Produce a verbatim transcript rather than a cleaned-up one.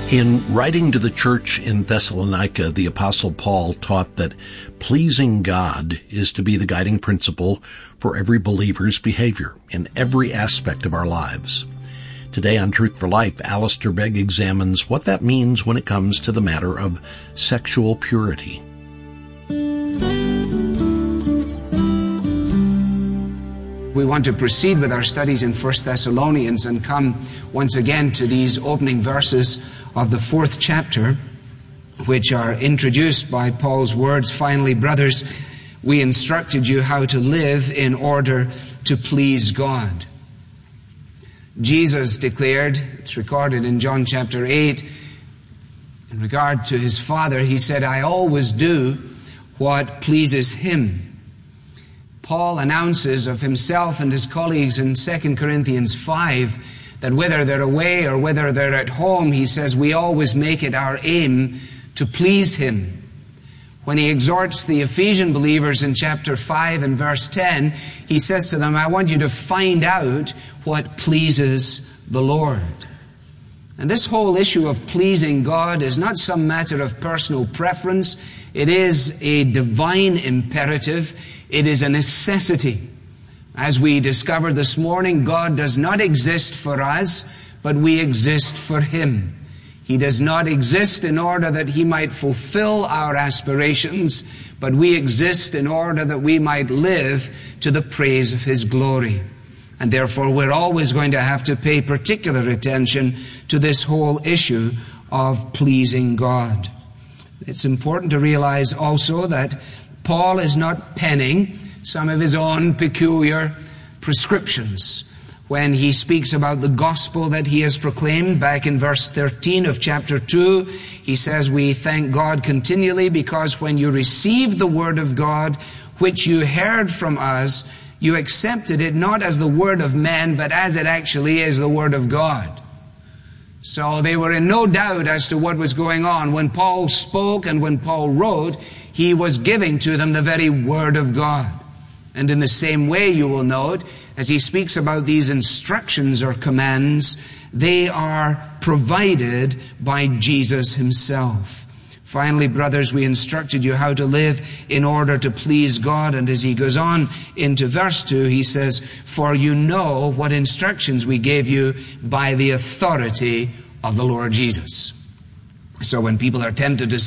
In writing to the church in Thessalonica, the Apostle Paul taught that pleasing God is to be the guiding principle for every believer's behavior in every aspect of our lives. Today on Truth for Life, Alistair Begg examines what that means when it comes to the matter of sexual purity. We want to proceed with our studies in First Thessalonians and come once again to these opening verses of the fourth chapter, which are introduced by Paul's words, "Finally, brothers, we instructed you how to live in order to please God." Jesus declared, it's recorded in John chapter eight, in regard to his Father, he said, "I always do what pleases him." Paul announces of himself and his colleagues in Second Corinthians five that whether they're away or whether they're at home, he says, we always make it our aim to please him. When he exhorts the Ephesian believers in chapter five and verse ten, he says to them, I want you to find out what pleases the Lord. And this whole issue of pleasing God is not some matter of personal preference. It is a divine imperative. It is a necessity. As we discovered this morning, God does not exist for us, but we exist for him. He does not exist in order that he might fulfill our aspirations, but we exist in order that we might live to the praise of his glory. And therefore, we're always going to have to pay particular attention to this whole issue of pleasing God. It's important to realize also that Paul is not penning some of his own peculiar prescriptions. When he speaks about the gospel that he has proclaimed, back in verse thirteen of chapter two, he says, we thank God continually because when you received the word of God, which you heard from us, you accepted it not as the word of man, but as it actually is, the word of God. So they were in no doubt as to what was going on. When Paul spoke and when Paul wrote, he was giving to them the very word of God. And in the same way, you will note, as he speaks about these instructions or commands, they are provided by Jesus himself. Finally, brothers, we instructed you how to live in order to please God. And as he goes on into verse two, he says, for you know what instructions we gave you by the authority of the Lord Jesus. So when people are tempted to